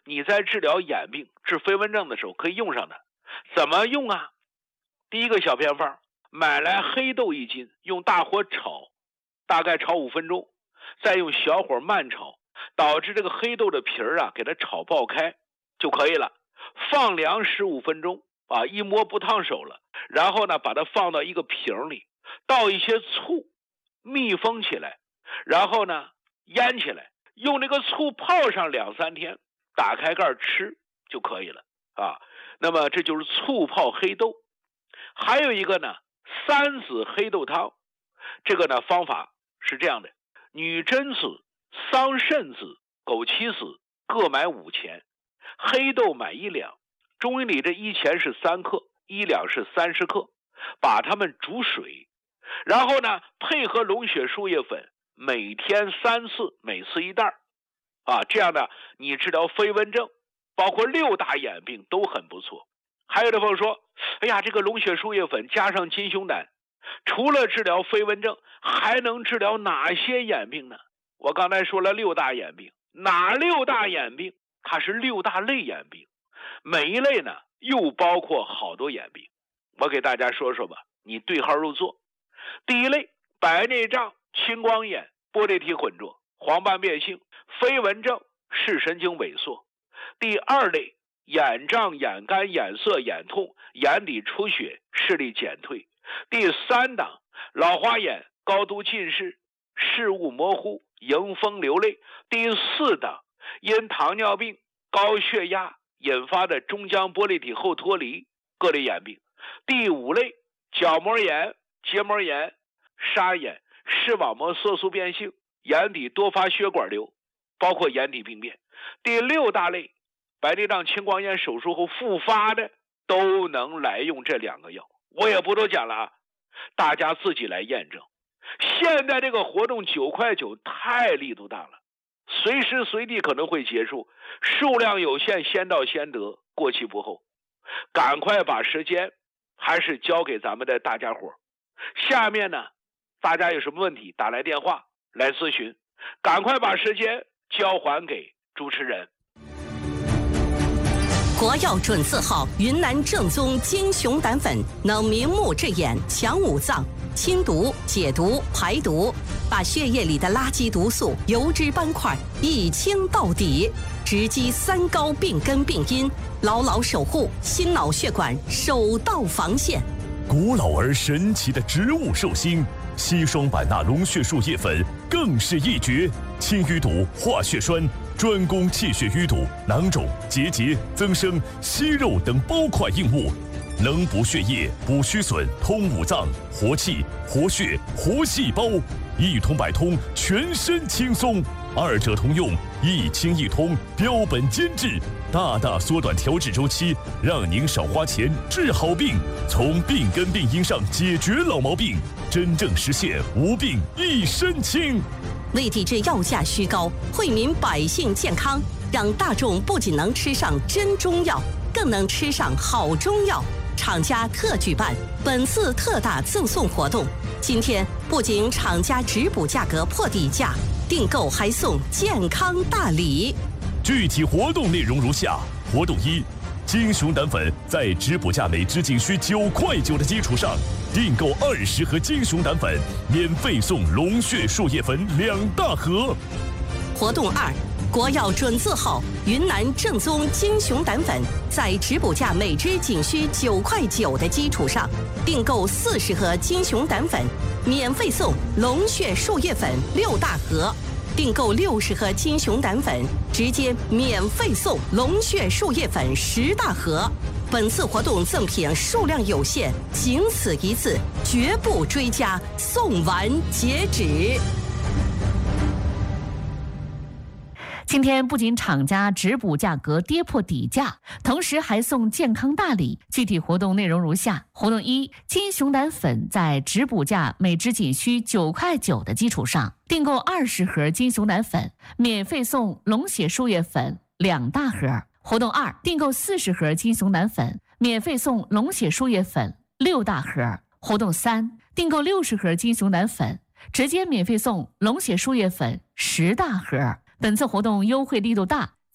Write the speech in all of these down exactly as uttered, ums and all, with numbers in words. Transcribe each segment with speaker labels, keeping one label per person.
Speaker 1: 你在治疗眼病、治飞蚊症的时候可以用上的。怎么用啊？第一个小偏方，买来黑豆一斤，用大火炒，大概炒五分钟，再用小火慢炒，导致这个黑豆的皮儿啊给它炒爆开就可以了。放凉十五分钟啊，一摸不烫手了，然后呢把它放到一个瓶里，倒一些醋，密封起来，然后呢腌起来，用这个醋泡上两三天，打开盖吃就可以了啊。那么这就是醋泡黑豆。还有一个呢，三子黑豆汤，这个呢方法是这样的：女贞子、桑葚子、枸杞子各买五钱，黑豆买一两。中医里这一钱是三克，一两是三十克，把它们煮水，然后呢配合龙血树叶粉，每天三次，每次一袋啊，这样呢你治疗飞蚊症，包括六大眼病都很不错。还有的朋友说，哎呀，这个龙血树叶粉加上金熊胆，除了治疗飞蚊症，还能治疗哪些眼病呢？我刚才说了六大眼病，哪六大眼病？它是六大类眼病，每一类呢又包括好多眼病。我给大家说说吧，你对号入座。第一类，白内障、青光眼、玻璃体混浊、黄斑变性、飞蚊症、视神经萎缩。第二类，眼胀、眼干、眼涩、眼痛、眼底出血、视力减退。第三档，老花眼、高度近视、视物模糊、迎风流泪。第四档，因糖尿病、高血压引发的中浆玻璃体后脱离各类眼病。第五类，角膜炎、结膜炎、沙眼、视网膜色素变性、眼底多发血管瘤，包括眼底病变。第六大类，白内障、青光眼手术后复发的，都能来用这两个药。我也不多讲了啊，大家自己来验证。现在这个活动九块九太力度大了，随时随地可能会结束，数量有限，先到先得，过期不候。赶快把时间还是交给咱们的大家伙。下面呢，大家有什么问题打来电话来咨询，赶快把时间交还给主持人。
Speaker 2: 国药准字号云南正宗金熊胆粉，能明目治眼、强五脏、清毒、解毒、排毒，把血液里的垃圾毒素、油脂斑块一清到底，直击三高病根病因，牢牢守护心脑血管首道防线。
Speaker 3: 古老而神奇的植物寿星硒霜版纳龙血树叶粉更是一绝，清淤堵、化血栓，专攻气血淤堵、囊肿、结节、增生、息肉等包块硬物，能补血液、补虚损、通五脏、活气、活血、活细胞，一通百通，全身轻松。二者通用，一清一通，标本兼治，大大缩短调治周期，让您少花钱治好病，从病根病因上解决老毛病，真正实现无病一身轻。
Speaker 2: 为抵制药价虚高，惠民百姓健康，让大众不仅能吃上真中药，更能吃上好中药。厂家特举办本次特大赠送活动，今天不仅厂家直补价格破底价，订购还送健康大礼。
Speaker 3: 具体活动内容如下：活动一，金熊胆粉在直补价每支仅需九块九的基础上，订购二十盒金熊胆粉，免费送龙血树叶粉两大盒。
Speaker 2: 活动二，国药准字号云南正宗金熊胆粉，在直补价每支仅需九块九的基础上，订购四十盒金熊胆粉，免费送龙血树叶粉六大盒。订购六十盒金熊胆粉，直接免费送龙血树叶粉十大盒。本次活动赠品数量有限，仅此一次，绝不追加，送完截止。
Speaker 4: 今天不仅厂家直补价格跌破底价，同时还送健康大礼。具体活动内容如下：活动一，金熊胆粉在直补价每支仅需九块九的基础上，订购二十盒金熊胆粉，免费送龙血树叶粉两大盒。活动二，订购四十盒金熊胆粉，免费送龙血树叶粉六大盒。活动三，订购六十盒金熊胆粉，直接免费送龙血树叶粉十大盒。本次活动优惠力度大，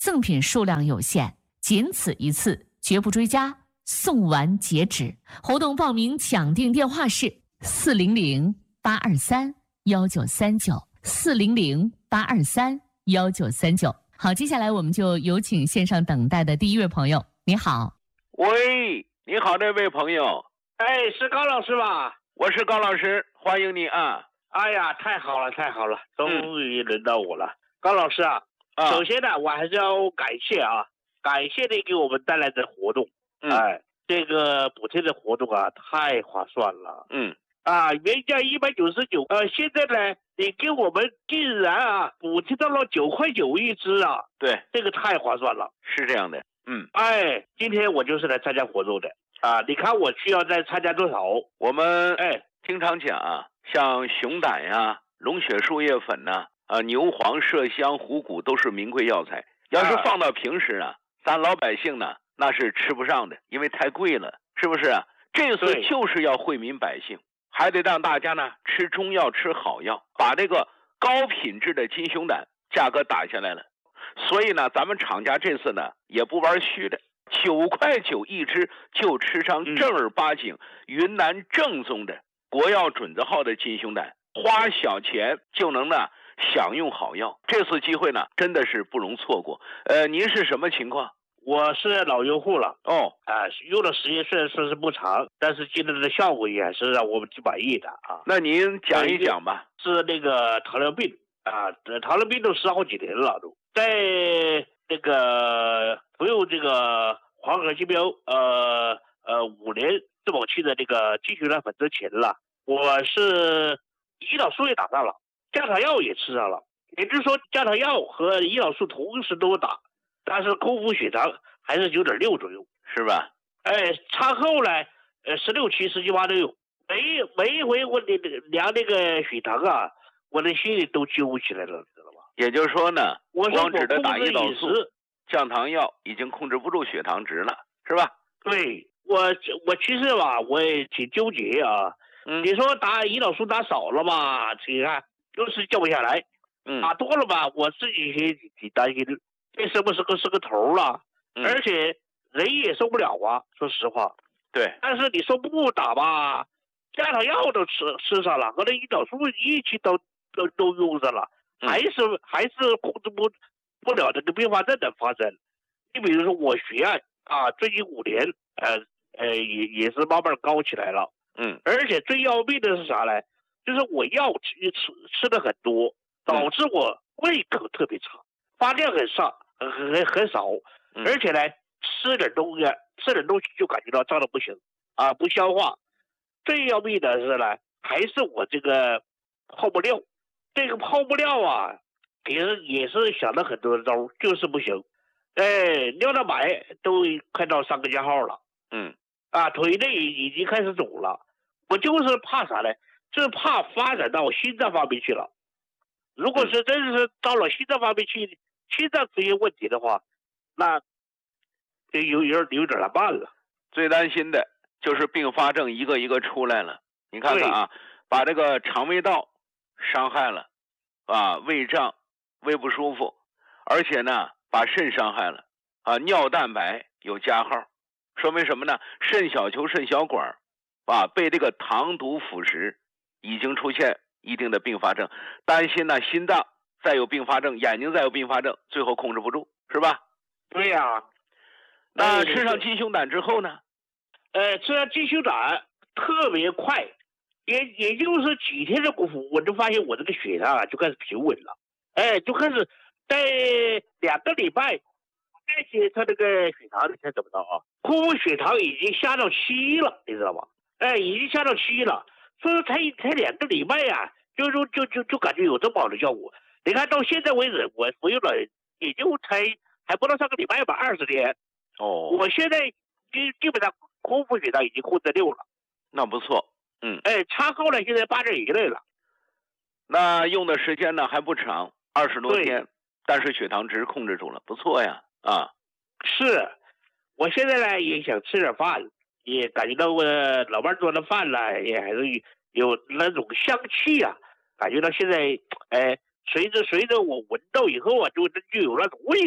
Speaker 4: 赠品数量有限，仅此一次，绝不追加，送完截止。活动报名抢订电话是四零零八二三幺九三九四零零八二三幺九三九。好，接下来我们就有请线上等待的第一位朋友。你好。
Speaker 1: 喂，你好，这位朋友。
Speaker 5: 哎，是高老师吧？
Speaker 1: 我是高老师，欢迎你啊！
Speaker 5: 哎呀，太好了，太好了，终于轮到我了。嗯、高老师啊，
Speaker 1: 啊
Speaker 5: 首先呢，我还是要感谢啊，感谢你给我们带来的活动。
Speaker 1: 嗯、
Speaker 5: 哎，这个补贴的活动啊，太划算了。
Speaker 1: 嗯。
Speaker 5: 啊，原价一百九十九，呃，现在呢，你给我们竟然啊补贴到了九块九一支啊！
Speaker 1: 对，
Speaker 5: 这个太划算了。
Speaker 1: 是这样的。嗯。
Speaker 5: 哎，今天我就是来参加活动的。啊，你看我需要再参加多少？
Speaker 1: 我们
Speaker 5: 哎
Speaker 1: 经常讲啊，像熊胆呀、龙血树叶粉呐、啊、牛黄、麝香、虎骨都是名贵药材。要是放到平时呢，咱老百姓呢那是吃不上的，因为太贵了，是不是啊？这次就是要惠民百姓，还得让大家呢吃中药、吃好药，把这个高品质的金熊胆价格打下来了。所以呢，咱们厂家这次呢也不玩虚的。九块九一支就吃上正儿八经云南正宗的国药准字号的金熊胆，花小钱就能呢享用好药。这次机会呢真的是不容错过。呃，您是什么情况？
Speaker 5: 我是老用户了
Speaker 1: 哦，
Speaker 5: 啊，用的时间虽然说是不长，但是今天的效果也是让我们挺满意的啊。
Speaker 1: 那您讲一讲吧。
Speaker 5: 是那个糖尿病啊，糖尿病都吃好几年了，都在那个服用这个黄河金标呃呃五年质保期的这个金熊胆粉之前了，我是胰岛素也打上了，降糖药也吃上了，也就是说降糖药和胰岛素同时都打，但是空腹血糖还是九点六左右，
Speaker 1: 是吧？
Speaker 5: 哎，餐后呢，呃十六七十七八都有，每每一回我的量那个血糖啊，我的心里都揪起来了，知道吧？
Speaker 1: 也就是说呢，
Speaker 5: 我
Speaker 1: 光指的打胰岛素、
Speaker 5: 食
Speaker 1: 降糖药已经控制不住血糖值了，是吧？
Speaker 5: 对，我我其实吧，我也挺纠结啊。
Speaker 1: 嗯，
Speaker 5: 你说打胰岛素打少了吧，你看就是降不下来；
Speaker 1: 嗯，
Speaker 5: 打多了吧，我自己也挺担心，这是不是个是个头了？
Speaker 1: 嗯，
Speaker 5: 而且人也受不了啊，说实话。
Speaker 1: 对。
Speaker 5: 但是你说不打吧，降糖药都吃吃上了，和那胰岛素一起都都都用上了，
Speaker 1: 嗯、
Speaker 5: 还是还是控制不不了这个并发症的发生。你比如说我血压啊，最近五年，呃呃，也也是慢慢高起来了。
Speaker 1: 嗯，
Speaker 5: 而且最要命的是啥呢？就是我药吃吃吃的很多，导致我胃口特别差，发量很少，很很很少，
Speaker 1: 嗯、
Speaker 5: 而且呢，吃点东西，吃点东西就感觉到胀的不行啊，不消化。最要命的是呢，还是我这个泡不尿，这个泡不尿啊，也是也是想了很多招，就是不行。哎，尿蛋白都快到三个加号了，
Speaker 1: 嗯，
Speaker 5: 啊，腿内已经开始肿了。我就是怕啥呢？就是怕发展到心脏方面去了。如果是真是到了心脏方面去，心脏出现问题的话，那就有有有点难办了。
Speaker 1: 最担心的就是并发症一个一个出来了。你看看啊，把这个肠胃道伤害了，啊，胃胀、胃不舒服，而且呢，把肾伤害了，啊，尿蛋白有加号，说明什么呢？肾小球、肾小管，啊，被这个糖毒腐蚀，已经出现一定的并发症。担心呢，心脏再有并发症，眼睛再有并发症，最后控制不住，是吧？
Speaker 5: 对呀、啊。
Speaker 1: 那吃上金熊胆之后呢？
Speaker 5: 呃，吃上金熊胆特别快，也也就是几天的功夫，我就发现我这个血糖啊就开始平稳了，哎，就开始在两个礼拜，而且他这个血糖你看怎么着啊？空腹血糖已经下到七了，你知道吗？哎，已经下到七了，所以才才两个礼拜呀、啊，就就就就就感觉有这么好的效果。你看到现在为止，我服用了也就才还不到上个礼拜吧，二十天。
Speaker 1: 哦，
Speaker 5: 我现在基基本上空腹血糖已经控制六了，
Speaker 1: 那不错。嗯，
Speaker 5: 哎，餐后呢现在八点一类了。
Speaker 1: 那用的时间呢还不长，二十多天，但是血糖值控制住了，不错呀。啊，
Speaker 5: 是，我现在呢也想吃点饭，也感觉到我老伴做的饭呢也还是有那种香气啊，感觉到现在，哎，随着随着我闻到以后啊，就就有那种胃口，你知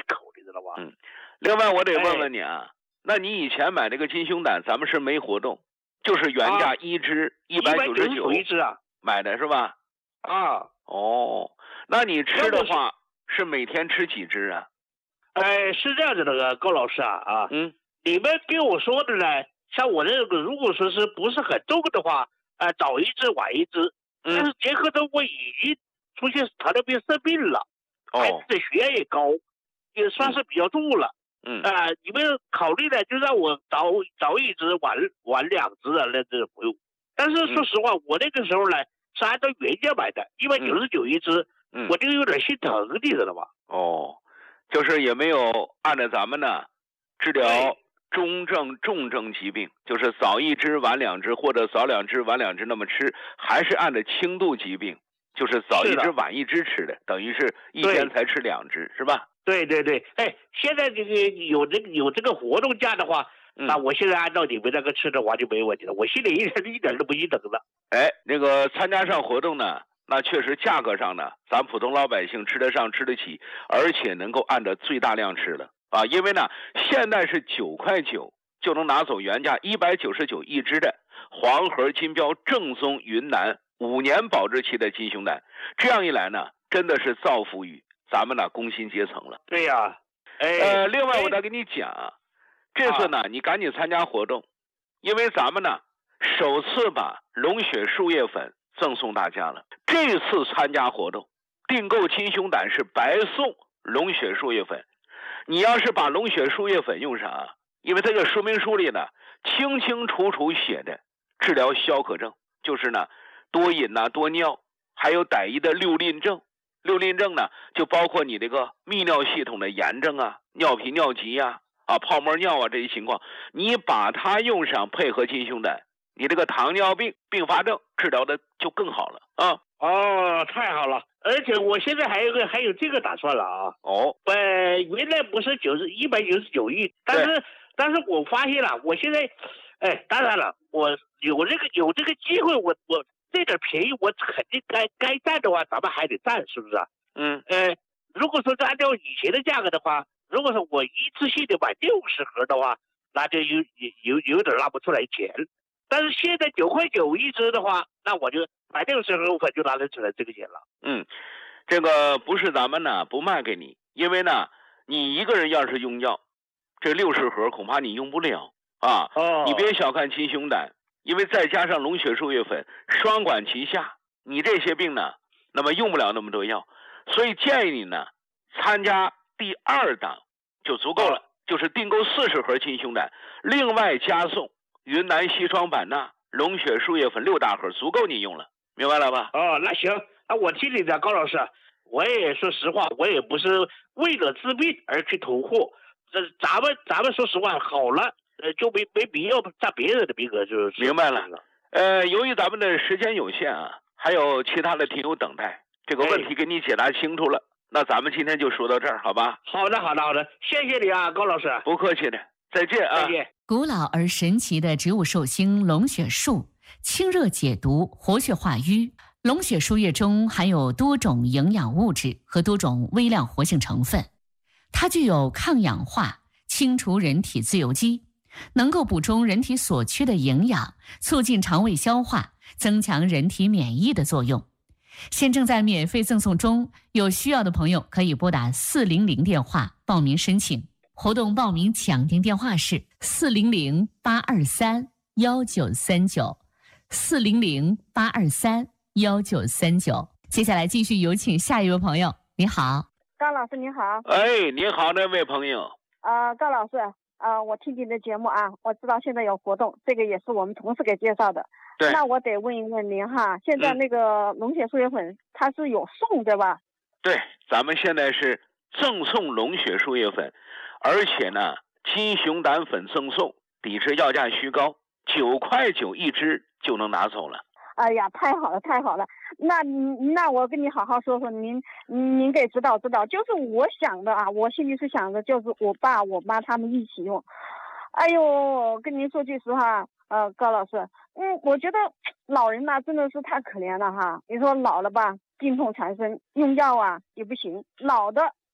Speaker 5: 知道吧？
Speaker 1: 嗯。另外，我得问问你啊，哎、那你以前买这个金熊胆，咱们是没活动，就是原价一支一百九十九
Speaker 5: 一支啊，
Speaker 1: 买的是吧？
Speaker 5: 啊。
Speaker 1: 哦，那你吃的话是每天吃几支啊？
Speaker 5: 哎，是这样子的，高老师啊啊，
Speaker 1: 嗯，
Speaker 5: 你们跟我说的呢，像我这个如果说是不是很重的话，呃，早一支晚一支，
Speaker 1: 嗯，
Speaker 5: 但是结合着我已经出现糖尿病生病了，
Speaker 1: 哦，
Speaker 5: 孩子的血压也高，也算是比较重了，
Speaker 1: 嗯，
Speaker 5: 啊、呃，你们考虑呢，就让我早早一支晚晚两支的那这不用，但是说实话，嗯、我那个时候呢是按照原价买的，一百九十九一支，
Speaker 1: 嗯，
Speaker 5: 我就有点心疼，你知道吧？
Speaker 1: 哦。就是也没有按照咱们呢治疗中症重症疾病，就是早一支晚两支或者早两支晚两支那么吃，还是按照轻度疾病，就是早一支晚一支吃的，等于是一天才吃两支，是吧？
Speaker 5: 对对对，哎，现在这个有这个有这个活动价的话，
Speaker 1: 嗯、
Speaker 5: 那我现在按照你们那个吃的话就没问题了，我心里一点一点都不心疼了。
Speaker 1: 哎，那个参加上活动呢？那确实价格上呢，咱普通老百姓吃得上吃得起，而且能够按照最大量吃了啊！因为呢，现在是九块九就能拿走原价一百九十九一支的黄河金标正宗云南五年保质期的金熊胆，这样一来呢，真的是造福于咱们的工薪阶层了。
Speaker 5: 对呀、啊，哎，
Speaker 1: 呃，另外我再跟你讲，这次呢，你赶紧参加活动，因为咱们呢首次把龙血树叶粉赠送大家了。这次参加活动，订购金熊胆是白送龙血树叶粉。你要是把龙血树叶粉用上啊，因为这个说明书里呢清清楚楚写的治疗消渴症，就是呢多饮呐、啊、多尿，还有歹意的六吝症。六吝症呢就包括你这个泌尿系统的炎症啊、尿频尿急呀、啊、啊泡沫尿啊这些情况，你把它用上，配合金熊胆，你这个糖尿病并发症治疗的就更好了啊！
Speaker 5: 哦，太好了！而且我现在还有个还有这个打算了啊！
Speaker 1: 哦，
Speaker 5: 呃，原来不是九十一百九十九亿，但是但是我发现了，我现在，哎，当然了，我有这个有这个机会，我我这点便宜我肯定该该占的话，咱们还得占，是不是啊？
Speaker 1: 嗯，
Speaker 5: 呃，如果说是按照以前的价格的话，如果说我一次性的买六十盒的话，那就有有有点拿不出来钱。但是现在九块九一支的话，那我就买六十盒粉就拿得出来这个钱了。
Speaker 1: 嗯，这个不是咱们呢不卖给你，因为呢你一个人要是用药，这六十盒恐怕你用不了啊。
Speaker 5: 哦，
Speaker 1: 你别小看金熊胆，因为再加上龙血树叶粉双管齐下，你这些病呢，那么用不了那么多药，所以建议你呢参加第二档就足够了，哦、就是订购四十盒金熊胆，另外加送云南西双版纳龙血树叶粉六大盒，足够你用了，明白了吧？
Speaker 5: 哦，那行，那我听你的，高老师，我也说实话，我也不是为了治病而去囤货，这咱们咱们说实话，好了，呃，就没没必要占别人的名额，就是
Speaker 1: 明白了。呃，由于咱们的时间有限啊，还有其他的听友等待，这个问题给你解答清楚了，哎、那咱们今天就说到这儿，好吧？
Speaker 5: 好的，好的，好的，谢谢你啊，高老师。
Speaker 1: 不客气的，再见啊！
Speaker 5: 再见。
Speaker 4: 古老而神奇的植物寿星龙血树，清热解毒，活血化瘀。龙血树叶中含有多种营养物质和多种微量活性成分，它具有抗氧化、清除人体自由基，能够补充人体所缺的营养，促进肠胃消化，增强人体免疫的作用。现正在免费赠送中，有需要的朋友可以拨打四零零电话报名申请。活动报名抢订电话是四零零八二三幺九三九，四零零八二三幺九三九。接下来继续有请下一位朋友。你好，
Speaker 6: 高老师你好。
Speaker 1: 哎，你好，那位朋友。
Speaker 6: 呃，高老师，呃，我听你的节目啊，我知道现在有活动，这个也是我们同事给介绍的。
Speaker 1: 对。
Speaker 6: 那我得问一问您哈，现在那个龙血树叶粉、嗯、它是有送对吧？
Speaker 1: 对，咱们现在是赠送龙血树叶粉。而且呢，金熊胆粉赠送，抵制要价虚高，九块九一支就能拿走了。
Speaker 6: 哎呀，太好了，太好了！那那我跟你好好说说，您您给指导指导。就是我想的啊，我心里是想的，就是我爸我妈他们一起用。哎呦，跟您说句实话，呃，高老师，嗯，我觉得老人呐真的是太可怜了哈。你说老了吧，病痛缠身，用药啊也不行，老的。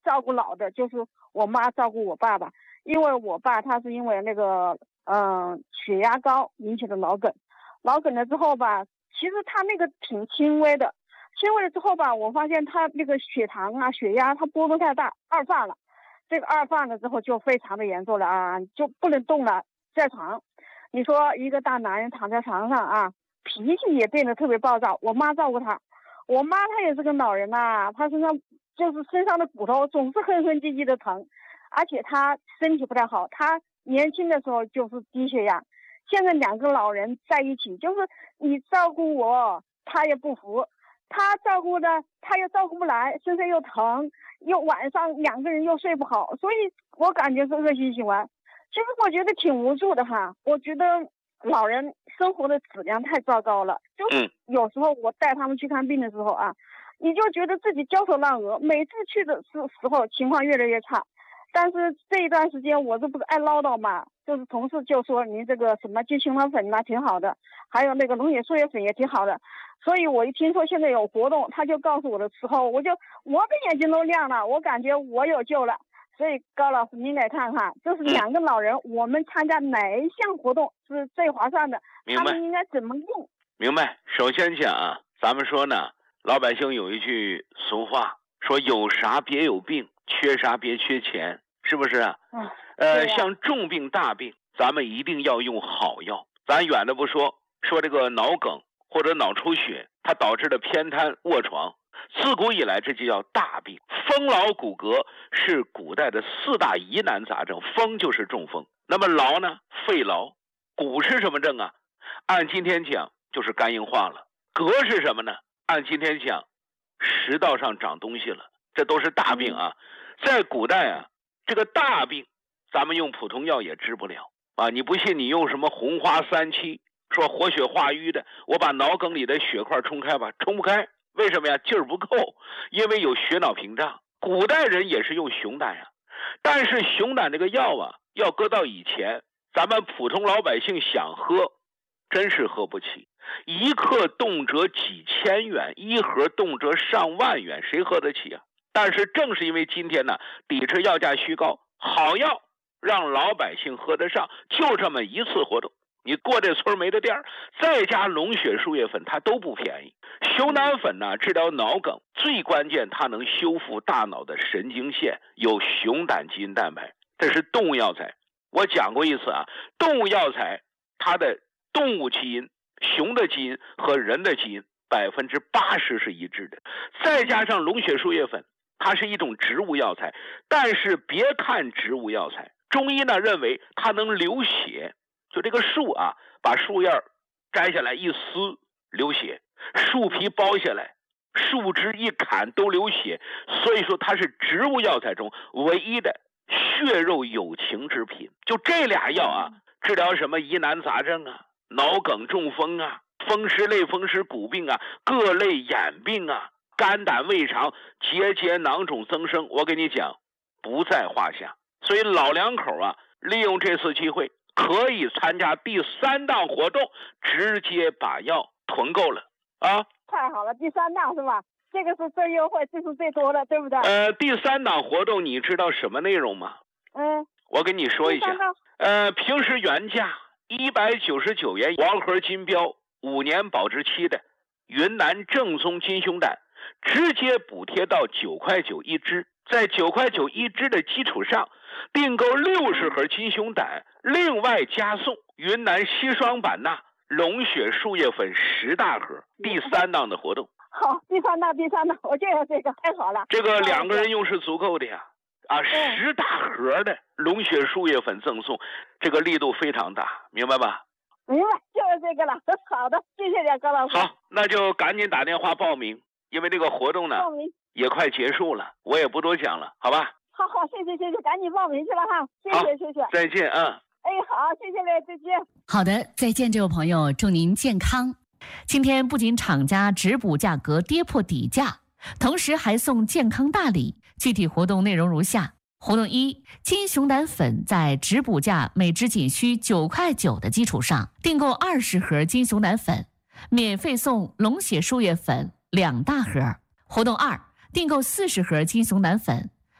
Speaker 6: 照顾老的，就是我妈照顾我爸爸，因为我爸他是因为那个嗯、呃、血压高引起的脑梗，脑梗了之后吧，其实他那个挺轻微的，轻微了之后吧，我发现他那个血糖啊、血压他波动太大，二犯了。这个二犯了之后就非常的严重了啊，就不能动了，在床。你说一个大男人躺在床上啊，脾气也变得特别暴躁。我妈照顾他，我妈她也是个老人呐、啊，她身上就是身上的骨头总是哼哼唧唧的疼，而且她身体不太好，她年轻的时候就是低血压，现在两个老人在一起，就是你照顾我，她也不服。他照顾的，他又照顾不来，身上又疼，又晚上两个人又睡不好，所以我感觉是恶性循环。其实我觉得挺无助的哈，我觉得老人生活的质量太糟糕了，就是有时候我带他们去看病的时候啊，你就觉得自己焦头烂额，每次去的时时候情况越来越差。但是这一段时间我这不是爱唠叨嘛，就是同事就说您这个什么金熊脑粉呐挺好的，还有那个龙血树叶粉也挺好的，所以我一听说现在有活动，他就告诉我的时候，我就我的眼睛都亮了，我感觉我有救了。所以高老师您来看看，就是两个老人，我们参加哪一项活动是最划算的？他们应该怎么用？
Speaker 1: 明白。首先讲啊，咱们说呢，老百姓有一句俗话，说有啥别有病，缺啥别缺钱。是不是啊？嗯、呃，像重病大病，咱们一定要用好药。咱远的不说，说这个脑梗或者脑出血，它导致的偏瘫卧床，自古以来这就叫大病。风劳骨骼是古代的四大疑难杂症，风就是中风。那么劳呢？肺劳。骨是什么症啊？按今天讲就是肝硬化了。膈是什么呢？按今天讲，食道上长东西了，这都是大病啊。在古代啊。这个大病，咱们用普通药也治不了啊！你不信，你用什么红花三七，说活血化瘀的，我把脑梗里的血块冲开吧，冲不开，为什么呀？劲儿不够，因为有血脑屏障。古代人也是用熊胆呀，但是熊胆这个药啊，要搁到以前，咱们普通老百姓想喝，真是喝不起，一克动辄几千元，一盒动辄上万元，谁喝得起啊？但是正是因为今天呢，抵制药价虚高，好药让老百姓喝得上，就这么一次活动，你过这村没的店儿，再加龙血树叶粉，它都不便宜。熊胆粉呢，治疗脑梗最关键，它能修复大脑的神经线，有熊胆基因蛋白，这是动物药材。我讲过一次啊，动物药材它的动物基因，熊的基因和人的基因百分之八十是一致的，再加上龙血树叶粉。它是一种植物药材，但是别看植物药材，中医呢认为它能流血，就这个树啊，把树叶摘下来一撕流血，树皮剥下来，树枝一砍都流血，所以说它是植物药材中唯一的血肉有情之品。就这俩药啊，治疗什么疑难杂症啊、脑梗、中风啊、风湿类风湿骨病啊、各类眼病啊、肝胆胃肠结节囊肿增生，我给你讲不在话下。所以老两口啊，利用这次机会可以参加第三档活动，直接把药囤够了啊！
Speaker 6: 太好了，第三档是吧？这个是最优惠，这是最多的，对不对？
Speaker 1: 呃，第三档活动你知道什么内容吗？
Speaker 6: 嗯，
Speaker 1: 我跟你说一下。呃，平时原价一百九十九元，王盒金标五年保质期的云南正宗金熊胆。直接补贴到九块九一支，在九块九一支的基础上，订购六十盒金熊胆，另外加送云南硒霜版纳、龙血树叶粉十大盒。第三档的活动。
Speaker 6: 好，第三档，第三档，我就要这个，太好了。
Speaker 1: 这个两个人用是足够的呀，啊，十大盒的龙血树叶粉赠送，这个力度非常大，明白吧？
Speaker 6: 明白，就是这个了。好的，谢谢你，高老师。
Speaker 1: 好，那就赶紧打电话报名。因为这个活动呢也快结束了，我也不多讲了，好吧？
Speaker 6: 好好，谢谢谢谢，赶紧报名去了哈，谢谢谢谢，
Speaker 1: 再见啊！
Speaker 6: 哎，好，谢谢你，再见。
Speaker 4: 好的，再见，这位朋友，祝您健康。今天不仅厂家直补价格跌破底价，同时还送健康大礼。具体活动内容如下：活动一，金熊胆粉在直补价每支仅需九块九的基础上，订购二十盒金熊胆粉，免费送龙血树叶粉两大盒。活动二，订购四十盒金熊胆粉，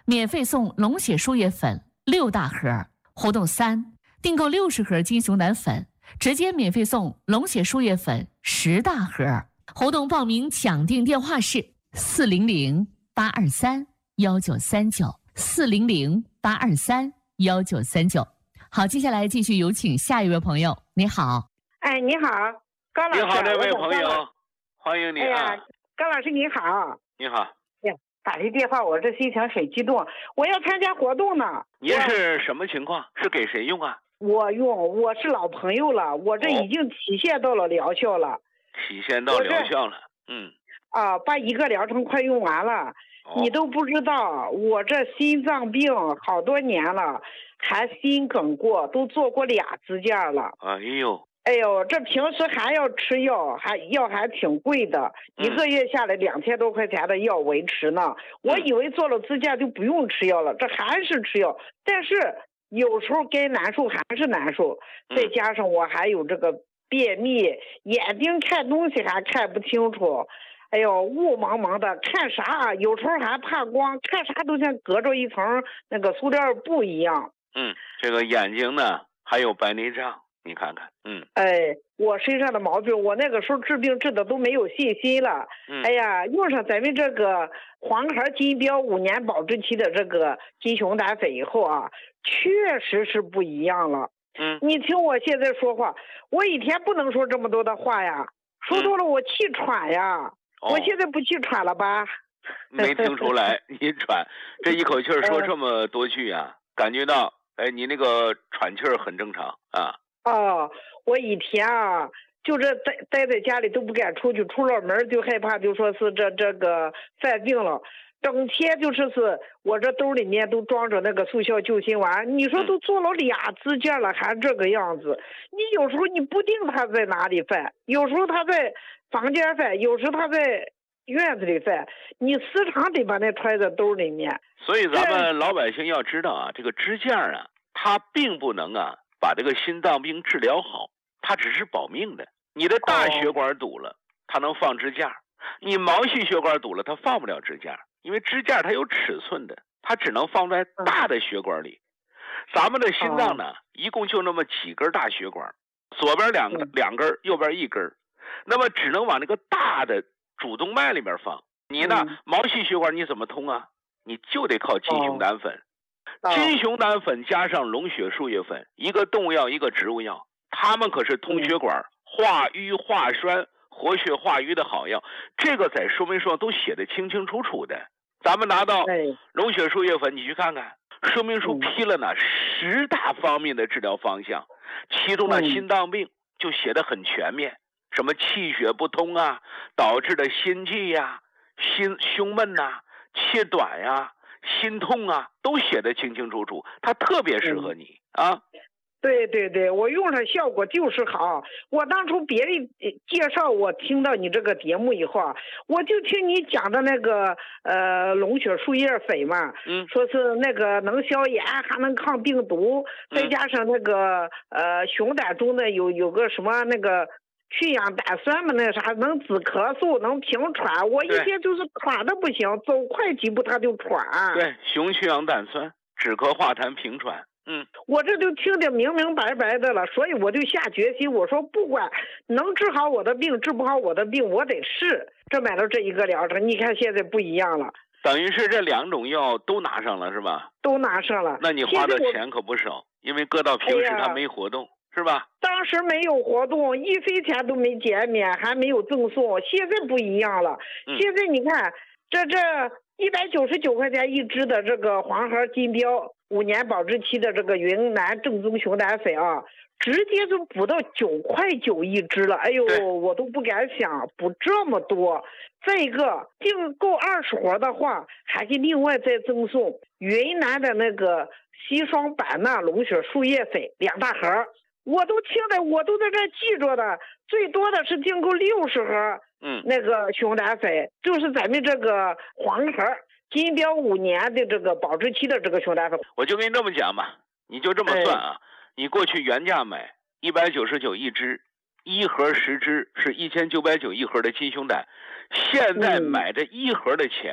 Speaker 4: 免费送龙血输液粉六大盒。活动三，订购六十盒金熊胆粉，直接免费送龙血输液粉十大盒。活动报名抢订电话是四零零八二三幺九三九四零零八二三幺九三九。好，接下来继续有请下一位朋友。你好，
Speaker 7: 哎，你好，高老师。
Speaker 1: 你好，这位朋友，欢迎你啊！
Speaker 7: 哎呀，高老师你好。
Speaker 1: 你好。
Speaker 7: 哎呀，打这电话我这心情很激动，我要参加活动呢。
Speaker 1: 您是什么情况？是给谁用啊？
Speaker 7: 我用，我是老朋友了，我这已经体现到了疗效了。
Speaker 1: 体现到疗效了，嗯。
Speaker 7: 啊，把一个疗程快用完了。哦、你都不知道，我这心脏病好多年了，还心梗过，都做过俩支架了。
Speaker 1: 哎呦，
Speaker 7: 哎呦，这平时还要吃药，还药还挺贵的，嗯、一个月下来两千多块钱的药维持呢。我以为做了支架就不用吃药了，这还是吃药，但是有时候该难受还是难受，再加上我还有这个便秘，眼睛看东西还看不清楚。哎呦，雾茫茫的，看啥有时候还怕光，看啥都像隔着一层那个塑料布一样。
Speaker 1: 嗯，这个眼睛呢还有白内障，你看看。嗯，
Speaker 7: 哎，我身上的毛病，我那个时候治病治的都没有信心了。嗯，哎呀，用上咱们这个黄孩金标五年保质期的这个金熊胆粉以后啊，确实是不一样了。
Speaker 1: 嗯，
Speaker 7: 你听我现在说话，我一天不能说这么多的话呀，说多了我气喘呀。嗯我现在不气喘了吧？
Speaker 1: 没听出来，你喘，这一口气说这么多句啊，感觉到，哎，你那个喘气儿很正常啊。
Speaker 7: 哦，我一天啊，就这待待在家里都不敢出去，出了门就害怕，就说是这这个犯病了，整天就是是我这兜里面都装着那个速效救心丸，你说都做了俩支架了，还这个样子，你有时候你不定他在哪里犯，有时候他在房间犯，有时他在院子里犯，你时常得把那揣在兜里面。
Speaker 1: 所以咱们老百姓要知道啊，这个支架啊，它并不能啊把这个心脏病治疗好，它只是保命的。你的大血管堵了，它能放支架；你毛细血管堵了，它放不了支架，因为支架它有尺寸的，它只能放在大的血管里。咱们的心脏呢，一共就那么几根大血管，左边两个两根，右边一根。那么只能往那个大的主动脉里面放，你呢、嗯、毛细血管你怎么通啊？你就得靠金熊胆粉。哦、金熊胆粉加上龙血输液粉，一个动物药一个植物药，它们可是通血管、嗯、化瘀化栓、活血化瘀的好药，这个在说明书上都写得清清楚楚的。咱们拿到龙血输液粉，你去看看说明书批了呢、嗯、十大方面的治疗方向，其中的心脏病就写得很全面。什么气血不通啊，导致的心悸呀、心胸闷呐、气短呀、心痛啊，都写得清清楚楚，它特别适合你、嗯、啊。
Speaker 7: 对对对，我用上效果就是好。我当初别人介绍我听到你这个节目以后啊，我就听你讲的那个呃龙血输液粉嘛，
Speaker 1: 嗯，
Speaker 7: 说是那个能消炎，还能抗病毒，
Speaker 1: 嗯、
Speaker 7: 再加上那个呃熊胆中的有有个什么那个去氧胆酸嘛，那啥能止咳嗽，能平喘。我一天就是喘的不行，走快几步他就喘。
Speaker 1: 对，熊去氧胆酸止咳化痰平喘。嗯，
Speaker 7: 我这就听得明明白白的了，所以我就下决心，我说不管能治好我的病，治不好我的病，我得试。这买了这一个疗程，你看现在不一样了，
Speaker 1: 等于是这两种药都拿上了是吧？
Speaker 7: 都拿上了。
Speaker 1: 那你花的钱可不少，因为搁到平时它没活动。哎是吧？
Speaker 7: 当时没有活动，一分钱都没减免，还没有赠送。现在不一样了，
Speaker 1: 嗯、
Speaker 7: 现在你看，这这一百九十九块钱一支的这个黄孩金标五年保质期的这个云南正宗熊胆粉啊，直接就补到九块九一支了。哎呦，我都不敢想补这么多。再一个，订购二十盒的话，还给另外再赠送云南的那个硒霜版纳龙血输液粉两大盒。我都听的，我都在这记着的，最多的是订购六十盒，
Speaker 1: 嗯，
Speaker 7: 那个熊胆粉，就是咱们这个黄盒金标五年的这个保质期的这个熊胆粉。
Speaker 1: 我就跟你这么讲吧，你就这么算啊，哎、你过去原价买一百九十九一支，一盒十支是一千九百九一盒的金熊胆，现在买这一盒的钱、嗯、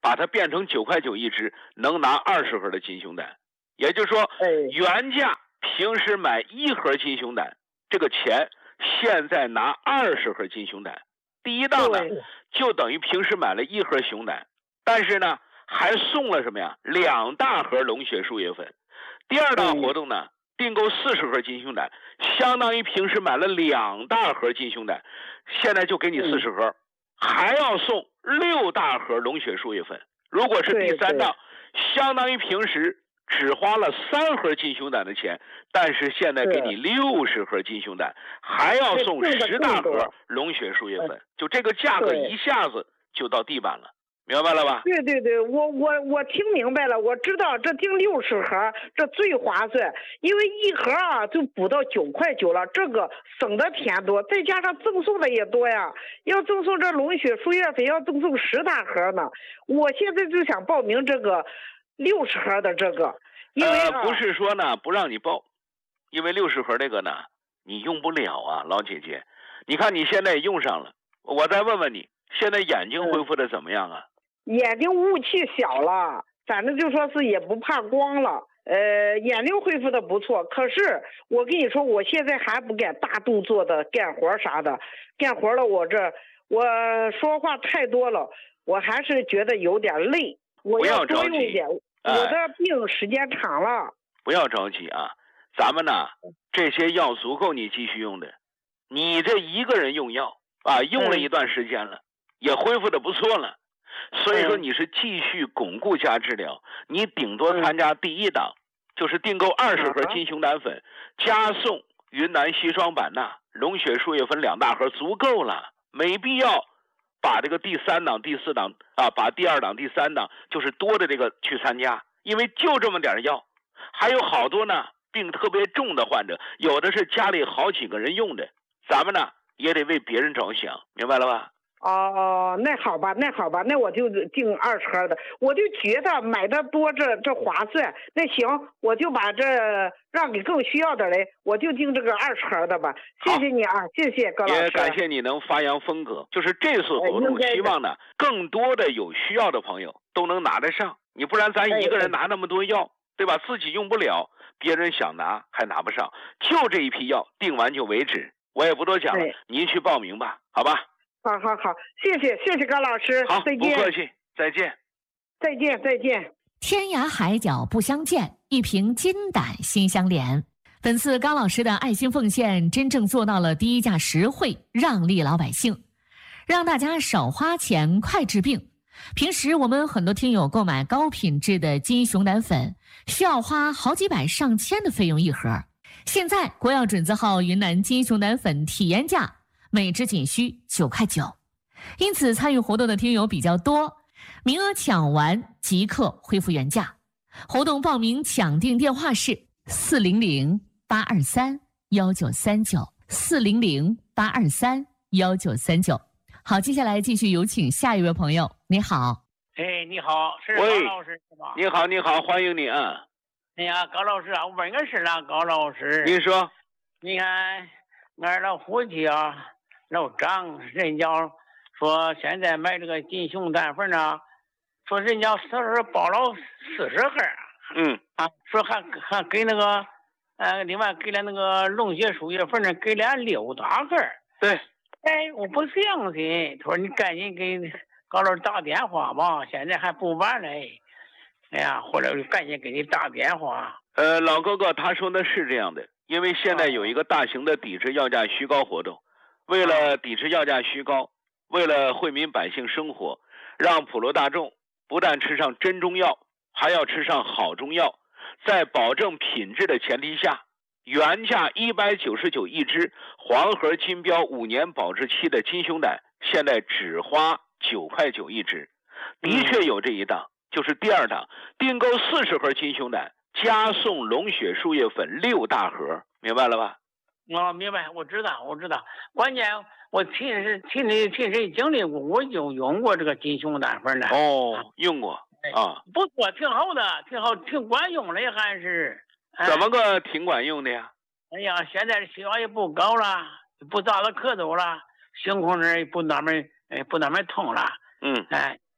Speaker 1: 把它变成九块九一支，能拿二十盒的金熊胆。也就是说，原价平时买一盒金熊胆，这个钱现在拿二十盒金熊胆。第一档呢，就等于平时买了一盒熊胆，但是呢，还送了什么呀？两大盒龙血输液粉。第二档活动呢，订购四十盒金熊胆，相当于平时买了两大盒金熊胆，现在就给你四十盒，还要送六大盒龙血输液粉。如果是第三档，相当于平时只花了三盒金熊胆的钱，但是现在给你六十盒金熊胆，还要送十大盒龙血输液粉，就这个价格一下子就到地板了，明白了吧？
Speaker 7: 对对对，我我我听明白了，我知道这订六十盒这最划算，因为一盒啊就补到九块九了，这个省的钱多，再加上赠送的也多呀，要赠送这龙血输液粉，要赠送十大盒呢。我现在就想报名这个六十盒的这个，因为、啊
Speaker 1: 呃、不是说呢不让你报，因为六十盒这个呢你用不了啊，老姐姐，你看你现在也用上了，我再问问你，现在眼睛恢复的怎么样啊？
Speaker 7: 眼睛雾气小了，反正就说是也不怕光了，呃，眼睛恢复的不错。可是我跟你说，我现在还不敢大动作的干活啥的，干活了我这我说话太多了，我还是觉得有点累。我要多用一点，我的病时间长了。
Speaker 1: 不要着急啊，咱们呢这些药足够你继续用的，你这一个人用药啊，用了一段时间了，嗯、也恢复的不错了。所以说你是继续巩固加治疗，你顶多参加第一档，就是订购二十盒金熊胆粉，加送云南硒霜版纳、龙血输液粉两大盒足够了，没必要把这个第三档、第四档啊，把第二档、第三档就是多的这个去参加，因为就这么点药，还有好多呢病特别重的患者，有的是家里好几个人用的，咱们呢也得为别人着想，明白了吧？
Speaker 7: 哦，那好吧，那好吧，那我就订二十盒的。我就觉得买的多这这划算。那行，我就把这让给更需要的人，我就订这个二十盒的吧。谢谢你啊，谢谢高老师。
Speaker 1: 也感谢你能发扬风格，就是这次活动，希望呢更多的有需要的朋友都能拿得上。你不然咱一个人拿那么多药，对吧？自己用不了，别人想拿还拿不上。就这一批药，订完就为止。我也不多讲了，您去报名吧，好吧？
Speaker 7: 好好好，谢谢谢谢高老师，
Speaker 1: 好，
Speaker 7: 再见，
Speaker 1: 不客气，再见，
Speaker 7: 再见再见。
Speaker 4: 天涯海角不相见，一瓶金胆心相连。本次高老师的爱心奉献，真正做到了低价实惠，让利老百姓，让大家少花钱，快治病。平时我们很多听友购买高品质的金熊胆粉，需要花好几百上千的费用一盒。现在国药准字号云南金熊胆粉体验价每支仅需九块九，因此参与活动的听友比较多，名额抢完即刻恢复原价。活动报名抢订电话是四零零八二三幺九三九四零零八二三幺九三九。好，接下来继续有请下一位朋友。你好，
Speaker 8: 哎，你好，是高老师是吧？
Speaker 1: 你好，你好，欢迎你啊！
Speaker 8: 哎呀，高老师啊，我问个事啊，高老师。
Speaker 1: 您说。
Speaker 8: 你看，俺老伙计啊。老张，人家说现在买这个金熊胆粉呢，说人家说是包了四十盒，
Speaker 1: 嗯
Speaker 8: 啊，说还还给那个，呃，另外给了那个龙血输液粉呢，给了六大盒。
Speaker 1: 对，
Speaker 8: 哎，我不相信，他说你赶紧给高老师打电话吧，现在还不晚嘞。哎呀，后来我就赶紧给你打电话。
Speaker 1: 呃，老哥哥，他说的是这样的，因为现在有一个大型的抵制药价虚高活动。为了抵制药价虚高，为了惠民百姓生活，让普罗大众不但吃上真中药，还要吃上好中药，在保证品质的前提下，原价一百九十九一支黄盒金标五年保质期的金熊胆，现在只花九块九一支。的确有这一档，就是第二档，订购四十盒金熊胆，加送龙血输液粉六大盒，明白了吧？
Speaker 8: 我明白，我知道，我知道。关键我亲身亲身亲身经历过，我就用过这个金熊胆粉了。
Speaker 1: 哦，用过啊，
Speaker 8: 不错，挺好的，挺好，挺管用的，还是。
Speaker 1: 哎、怎么个挺管用的呀？
Speaker 8: 哎呀，现在血压也不高了，不咋的咳嗽了，胸口那儿也不那么哎不那么痛了。
Speaker 1: 嗯，
Speaker 8: 哎，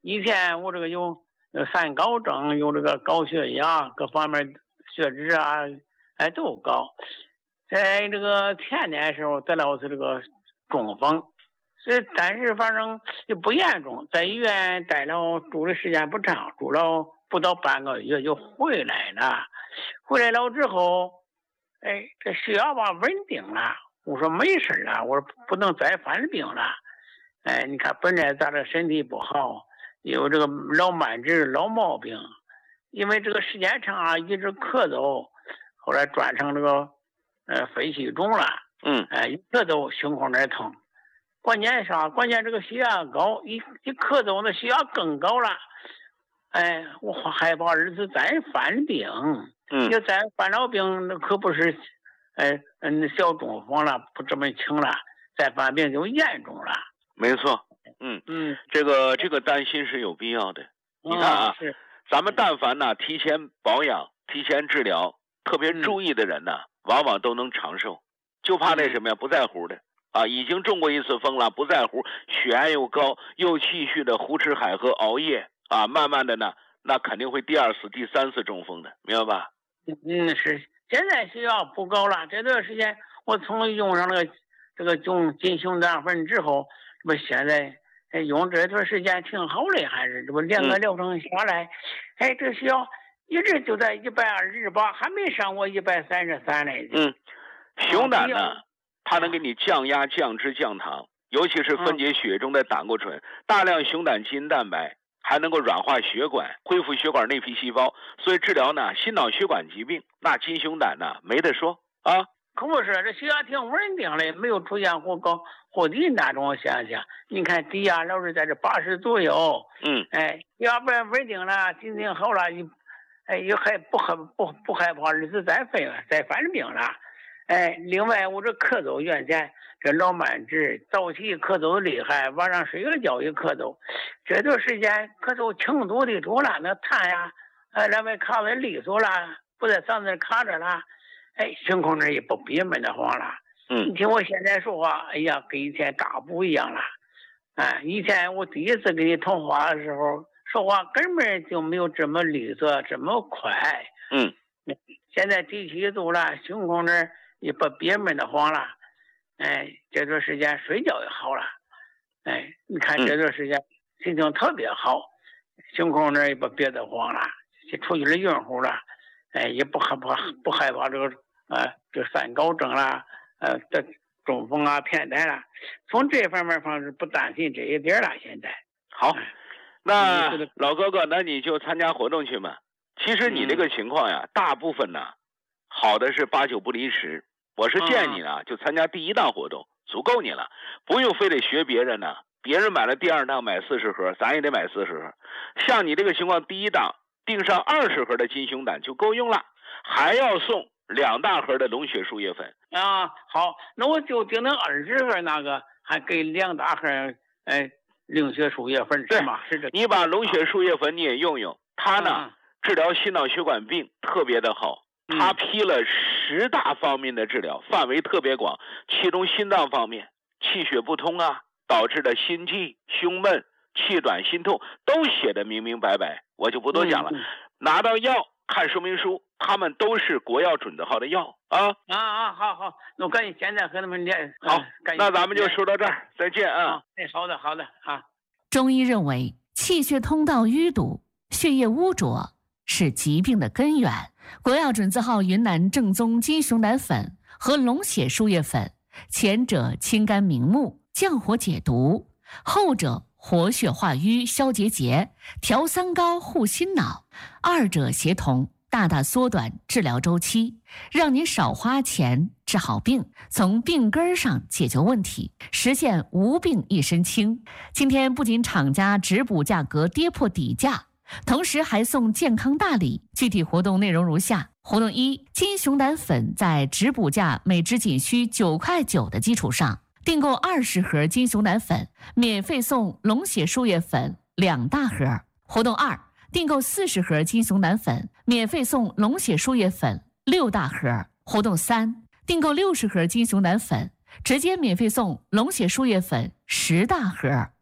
Speaker 8: 以前我这个有三高症，有这个高血压，各方面血脂啊，哎都高。在这个前年的时候得了是这个中风，所以但是反正也不严重，在医院待了住的时间不长，住了不到半个月就回来了。回来了之后，哎，这血压吧稳定了。我说没事了，我说不能再犯病了。哎，你看本来咱这身体不好，有这个老慢支老毛病，因为这个时间长啊，一直咳嗽，后来转成这个呃肺气肿了。
Speaker 1: 嗯，
Speaker 8: 哎，一咳嗽胸口那儿疼。关键是啥？关键这个血压高，一一咳嗽那血压更高了。哎，我害怕儿子再犯病。
Speaker 1: 嗯，
Speaker 8: 要再犯了病，那可不是，哎，嗯，小中风了，不这么轻了，再犯病就严重了。
Speaker 1: 没错，嗯
Speaker 8: 嗯，
Speaker 1: 这个这个担心是有必要的。你看啊，
Speaker 8: 是
Speaker 1: 咱们但凡呢提前保养、提前治疗，特别注意的人呢，往往都能长寿。就怕那什么呀，不在乎的啊，已经中过一次风了，不在乎，血压又高，又继续的胡吃海喝、熬夜啊，慢慢的呢，那肯定会第二次、第三次中风的，明白吧？
Speaker 8: 嗯，是。现在血压不高了，这段时间我从用上那个这个用金熊胆粉之后，这不现在哎用这段时间挺好的，还是这不两个疗程下来，哎，这血压一直就在一百二十八，还没上过一百三十三来。
Speaker 1: 嗯，熊胆呢，它能给你降压、降脂、降糖，尤其是分解血中的胆固醇，大量熊胆基因蛋白。还能够软化血管，恢复血管内皮细胞，所以治疗呢心脑血管疾病，那金熊胆呢没得说啊。
Speaker 8: 可不是，这血压挺稳定的，没有出现或高或低那种现象。你看低压老是在这八十左右，
Speaker 1: 嗯，
Speaker 8: 哎，要不然稳定了，心情好了，你哎也还不害不不害怕日子再废了，再犯病了。哎，另外我这咳嗽原先这老慢支，早起咳嗽厉害，晚上睡个觉也咳嗽。这段时间咳嗽轻度的多了，那痰呀，呃，那边卡的利索了，不在嗓子卡着了，哎，胸口那也不憋闷的慌了。
Speaker 1: 嗯，
Speaker 8: 你听我现在说话，哎呀，跟以前大不一样了。哎，以前我第一次跟你通话的时候，说话根本就没有这么利索，这么快。
Speaker 1: 嗯，
Speaker 8: 现在提起肚了，胸口那儿也不憋闷的慌了。哎，这段时间睡觉也好了。哎，你看这段时间心情特别好，胸口那儿也不憋得慌了，出去了晕乎了。哎，也不害怕不害怕这个呃这三高症啦，呃这中风啊、偏瘫啦，从这方面方是不担心这一点了。现在
Speaker 1: 好，那老哥哥，那你就参加活动去嘛。其实你这个情况呀，大部分呢好的是八九不离十。我是建议你呢，就参加第一档活动，足够你了，不用非得学别人呢。别人买了第二档买四十盒，咱也得买四十盒。像你这个情况，第一档订上二十盒的金熊胆就够用了，还要送两大盒的龙血树叶粉
Speaker 8: 啊。好，那我就订那二十盒那个，还给两大盒哎龙血树叶粉是吗？是这。
Speaker 1: 你把龙血树叶粉你也用用，它呢、啊、治疗心脑血管病特别的好。他批了十大方面的治疗，范围特别广，其中心脏方面气血不通啊导致的心悸、胸闷、气短、心痛都写得明明白白，我就不多讲了。嗯、拿到药看说明书，他们都是国药准字号的药啊
Speaker 8: 啊啊！好好，那我赶紧现在和他们联。
Speaker 1: 好，那咱们就说到这儿，再见啊！
Speaker 8: 哎，好的好的啊。
Speaker 4: 中医认为，气血通道淤堵、血液污浊是疾病的根源。国药准字号云南正宗金熊胆粉和龙血树叶粉，前者清肝明目、降火解毒，后者活血化瘀、消结节、调三高、护心脑，二者协同，大大缩短治疗周期，让您少花钱治好病，从病根上解决问题，实现无病一身轻。今天不仅厂家直补价格跌破底价，同时还送健康大礼，具体活动内容如下：活动一，金熊胆粉在直补价每支仅需九块九的基础上，订购二十盒金熊胆粉，免费送龙血树叶粉两大盒。活动二，订购四十盒金熊胆粉，免费送龙血树叶粉六大盒。活动三，订购六十盒金熊胆粉，直接免费送龙血树叶粉十大盒。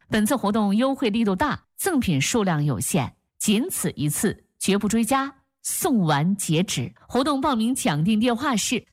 Speaker 4: 本次活动优惠力度大，赠品数量有限，仅此一次，绝不追加，送完截止。活动报名讲定电话是